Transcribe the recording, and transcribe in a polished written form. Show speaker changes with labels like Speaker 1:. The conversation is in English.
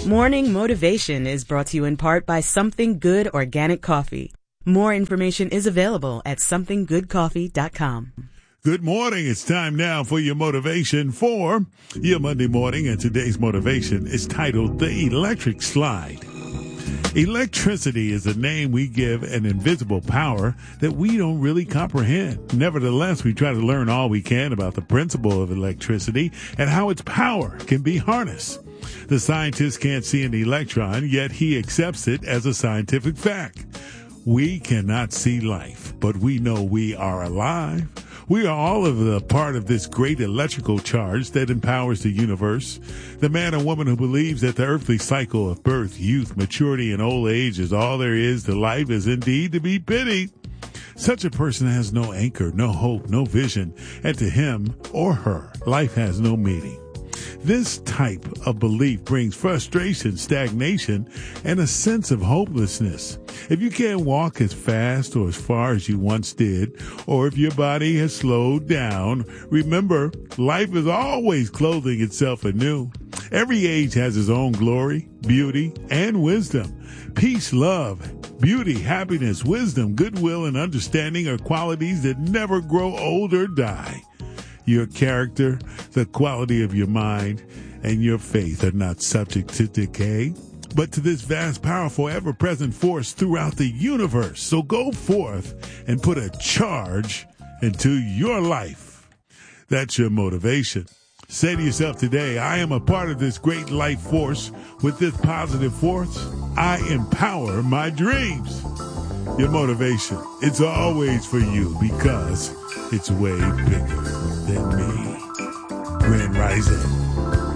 Speaker 1: Morning Motivation is brought to you in part by Something Good Organic Coffee. More information is available at somethinggoodcoffee.com.
Speaker 2: Good morning. It's time now for your motivation for your Monday morning. And today's motivation is titled The Electric Slide. Electricity is a name we give an invisible power that we don't really comprehend. Nevertheless, we try to learn all we can about the principle of electricity and how its power can be harnessed. The scientist can't see an electron, yet he accepts it as a scientific fact. We cannot see life, but we know we are alive. We are all of the part of this great electrical charge that empowers the universe. The man or woman who believes that the earthly cycle of birth, youth, maturity, and old age is all there is to life is indeed to be pitied. Such a person has no anchor, no hope, no vision, and to him or her, life has no meaning. This type of belief brings frustration, stagnation, and a sense of hopelessness. If you can't walk as fast or as far as you once did, or if your body has slowed down, remember, life is always clothing itself anew. Every age has its own glory, beauty, and wisdom. Peace, love, beauty, happiness, wisdom, goodwill, and understanding are qualities that never grow old or die. Your character, the quality of your mind, and your faith are not subject to decay, but to this vast, powerful, ever-present force throughout the universe. So go forth and put a charge into your life. That's your motivation. Say to yourself today, I am a part of this great life force. With this positive force, I empower my dreams. Your motivation, it's always for you because it's way bigger than me. Grand Rising.